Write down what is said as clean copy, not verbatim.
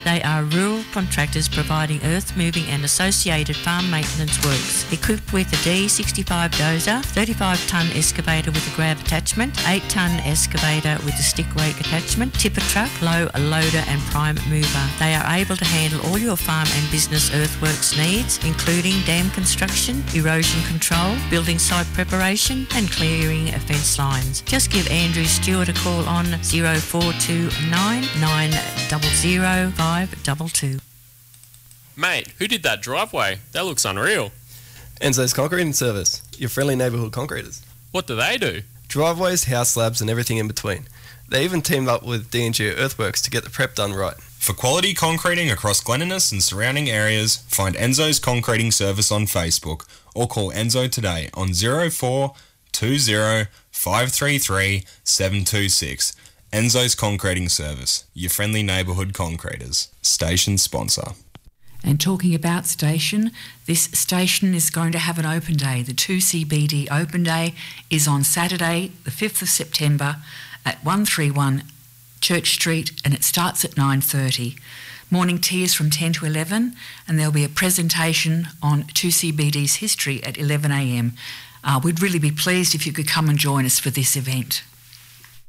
They are rural contractors providing earth moving and associated farm maintenance works. Equipped with a D65 dozer, 35-tonne excavator with a grab attachment, 8-tonne excavator with a stick rake attachment, tipper truck, low loader and prime mover. They are able to handle all your farm and business earthworks needs, including dam construction, erosion control, building site preparation and clearing fence lines. Just give Andrew Stewart a call on 0429 900 522. Mate, who did that driveway? That looks unreal. Enzo's Concreting Service, your friendly neighbourhood concreters. What do they do? Driveways, house slabs and everything in between. They even teamed up with D&G Earthworks to get the prep done right. For quality concreting across Glen Innes and surrounding areas, find Enzo's Concreting Service on Facebook or call Enzo today on 04 20 533 726. Enzo's Concreting Service, your friendly neighbourhood concreters. Station sponsor. And talking about station, this station is going to have an open day. The 2CBD open day is on Saturday, the 5th of September at 131 Church Street, and it starts at 9:30. Morning tea is from 10 to 11, and there'll be a presentation on 2CBD's history at 11 a.m. We'd really be pleased if you could come and join us for this event.